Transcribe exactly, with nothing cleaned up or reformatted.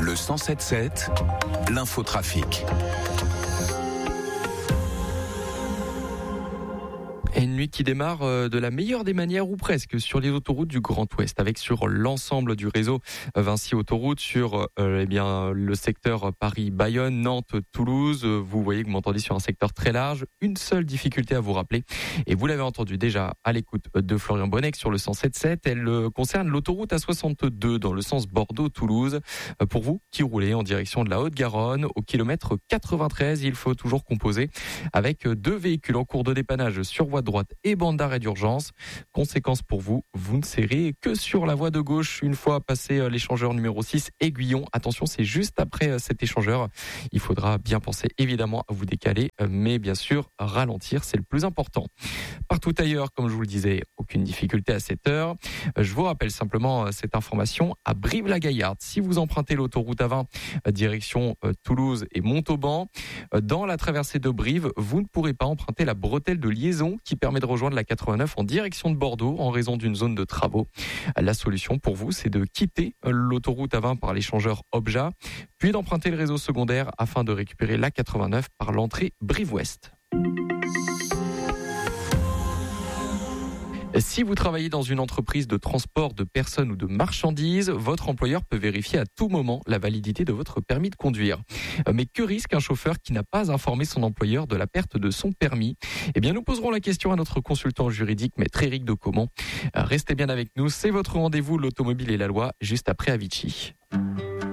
Le cent sept sept, l'infotrafic. Et une nuit qui démarre de la meilleure des manières ou presque sur les autoroutes du Grand Ouest, avec sur l'ensemble du réseau Vinci Autoroute, sur euh, eh bien le secteur Paris-Bayonne, Nantes-Toulouse. Vous voyez que vous m'entendez sur un secteur très large. Une seule difficulté à vous rappeler, et vous l'avez entendu déjà à l'écoute de Florian Bonnec sur le cent sept sept, elle concerne l'autoroute A soixante-deux dans le sens Bordeaux-Toulouse. Pour vous qui roulez en direction de la Haute-Garonne, au kilomètre quatre-vingt-treize, il faut toujours composer avec deux véhicules en cours de dépannage sur voie droite et bande d'arrêt d'urgence. Conséquence pour vous, vous ne serrez que sur la voie de gauche une fois passé l'échangeur numéro six Aiguillon. Attention, c'est juste après cet échangeur. Il faudra bien penser évidemment à vous décaler, mais bien sûr ralentir, c'est le plus important. Partout ailleurs, comme je vous le disais, aucune difficulté à cette heure. Je vous rappelle simplement cette information à Brive-la-Gaillarde. Si vous empruntez l'autoroute A vingt direction Toulouse et Montauban, dans la traversée de Brive, vous ne pourrez pas emprunter la bretelle de liaison qui permet de rejoindre la quatre-vingt-neuf en direction de Bordeaux en raison d'une zone de travaux. La solution pour vous, c'est de quitter l'autoroute A vingt par l'échangeur Obja, puis d'emprunter le réseau secondaire afin de récupérer la quatre-vingt-neuf par l'entrée Brive-Ouest. Si vous travaillez dans une entreprise de transport de personnes ou de marchandises, votre employeur peut vérifier à tout moment la validité de votre permis de conduire. Mais que risque un chauffeur qui n'a pas informé son employeur de la perte de son permis ? Eh bien, nous poserons la question à notre consultant juridique, maître Éric de Caumont. Restez bien avec nous, c'est votre rendez-vous, l'automobile et la loi, juste après Avicii.